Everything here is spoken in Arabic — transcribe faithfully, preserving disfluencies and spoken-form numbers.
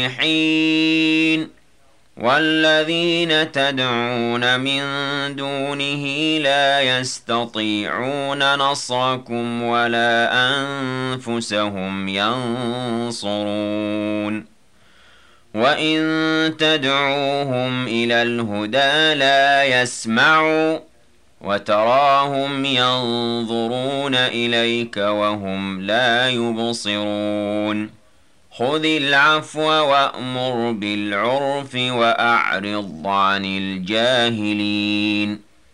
حين والذين تدعون من دونه لا يستطيعون نصركم ولا أنفسهم ينصرون وإن تدعوهم إلى الهدى لا يسمعوا وتراهم ينظرون إليك وهم لا يبصرون خذ العفو وأمر بالعرف وأعرض عن الجاهلين